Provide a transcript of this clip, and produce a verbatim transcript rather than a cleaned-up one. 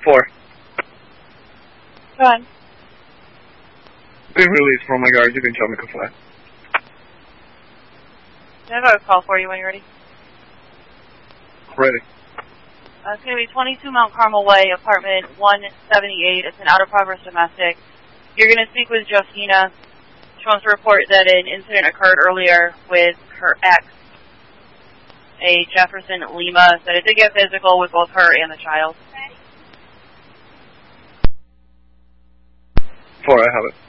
Four. Go ahead. Been released from my guard. You can tell me to fly. I have a call for you when you're ready. Ready. Uh, it's going to be twenty-two Mount Carmel Way, apartment one seventy-eight. It's an out-of-progress domestic. You're going to speak with Justina. She wants to report that an incident occurred earlier with her ex, a Jefferson Lima, that it did get physical with both her and the child. Four, I have it.